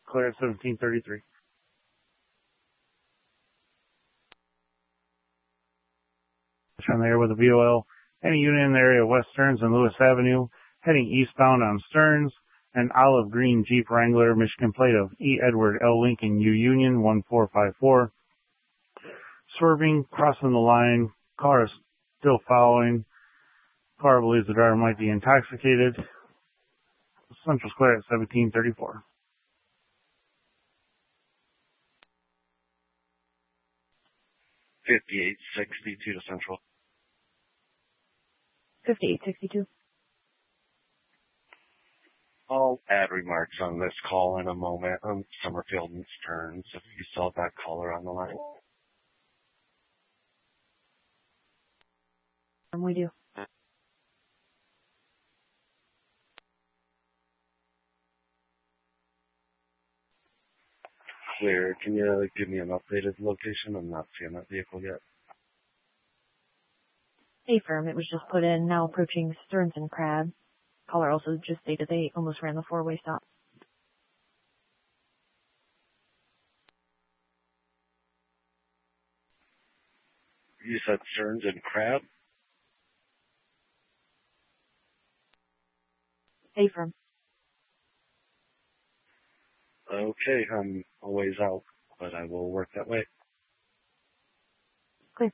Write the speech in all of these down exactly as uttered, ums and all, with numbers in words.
clear at seventeen thirty-three. On there with a V O L, heading unit in the area of West Stearns and Lewis Avenue, heading eastbound on Stearns, and olive green Jeep Wrangler, Michigan plate of E. Edward L. Lincoln U Union one four five four. Swerving, crossing the line, car is still following. Car believes the driver might be intoxicated. Central Square at seventeen thirty-four. fifty-eight sixty-two to Central. fifty-eight sixty-two. I'll add remarks on this call in a moment on Summerfield and Stearns if you still have that caller on the line. And we do. Clear. Can you give me an updated location? I'm not seeing that vehicle yet. Affirm. It was just put in, now approaching Stearns and Crab. Caller also just stated they almost ran the four-way stop. You said Stearns and Crab? Affirm. Okay, I'm a ways out, but I will work that way. Clear.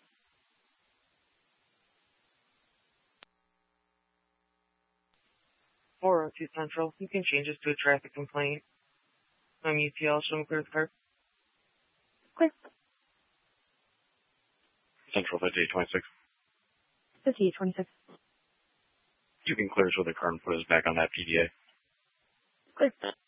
four oh two Central. You can change this to a traffic complaint. I'm U T L. Show me clear the car. Clear. Central fifty-eight twenty-six. fifty-eight twenty-six. You can clear so the car and put us back on that P D A. Clear.